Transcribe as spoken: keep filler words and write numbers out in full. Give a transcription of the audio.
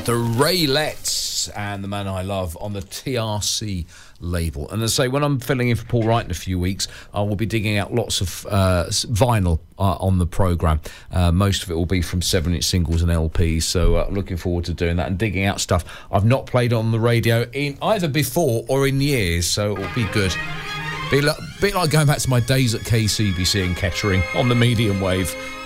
The Raelettes and The Man I Love on the T R C label. And as I say, when I'm filling in for Paul Wright in a few weeks, I will be digging out lots of uh, vinyl uh, on the programme. Uh, most of it will be from seven inch singles and L Ps, so uh, I'm looking forward to doing that and digging out stuff I've not played on the radio in either before or in years, so it'll be good. Be like, bit like going back to my days at K C B C in Kettering on the medium wave.